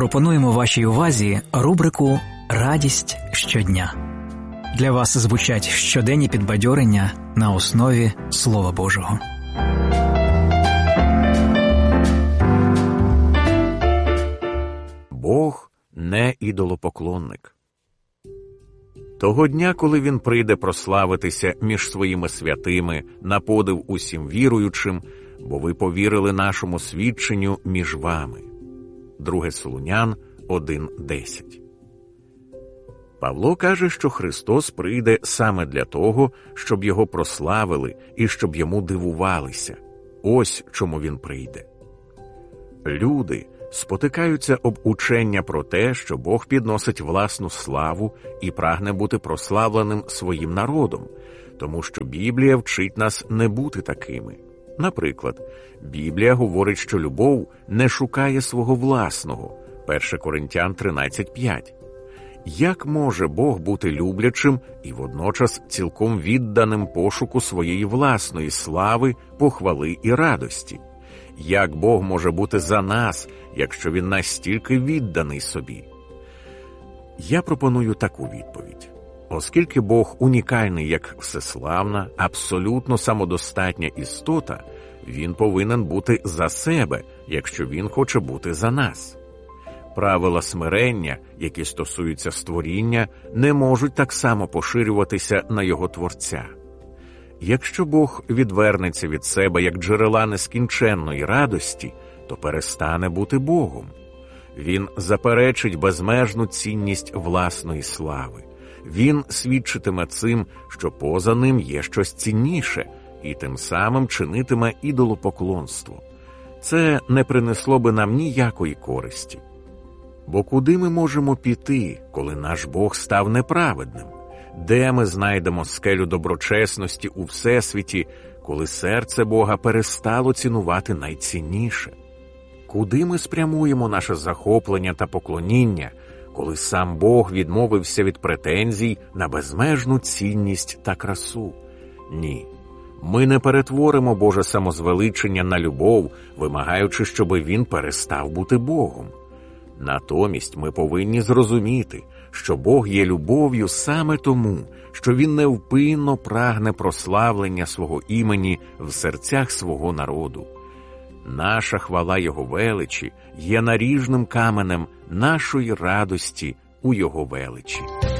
Пропонуємо вашій увазі рубрику «Радість щодня». Для вас звучать щоденні підбадьорення на основі Слова Божого. Бог не ідолопоклонник. Того дня, коли Він прийде прославитися між своїми святими на подив усім віруючим, бо ви повірили нашому свідченню між вами. 2 Солунян 1:10. Павло каже, що Христос прийде саме для того, щоб Його прославили і щоб Йому дивувалися. Ось чому Він прийде. Люди спотикаються об учення про те, що Бог підносить власну славу і прагне бути прославленим своїм народом, тому що Біблія вчить нас не бути такими. Наприклад, Біблія говорить, що любов не шукає свого власного. 1 Коринтян 13:5. Як може Бог бути люблячим і водночас цілком відданим пошуку своєї власної слави, похвали і радості? Як Бог може бути за нас, якщо Він настільки відданий собі? Я пропоную таку відповідь. Оскільки Бог унікальний як всеславна, абсолютно самодостатня істота, Він повинен бути за себе, якщо Він хоче бути за нас. Правила смирення, які стосуються створіння, не можуть так само поширюватися на Його Творця. Якщо Бог відвернеться від себе як джерела нескінченної радості, то перестане бути Богом. Він заперечить безмежну цінність власної слави. Він свідчитиме цим, що поза ним є щось цінніше, і тим самим чинитиме ідолопоклонство. Це не принесло би нам ніякої користі. Бо куди ми можемо піти, коли наш Бог став неправедним? Де ми знайдемо скелю доброчесності у Всесвіті, коли серце Бога перестало цінувати найцінніше? Куди ми спрямуємо наше захоплення та поклоніння, коли сам Бог відмовився від претензій на безмежну цінність та красу? Ні. Ми не перетворимо Боже самозвеличення на любов, вимагаючи, щоби Він перестав бути Богом. Натомість ми повинні зрозуміти, що Бог є любов'ю саме тому, що Він невпинно прагне прославлення свого імені в серцях свого народу. Наша хвала Його величі є наріжним каменем нашої радості у Його величі.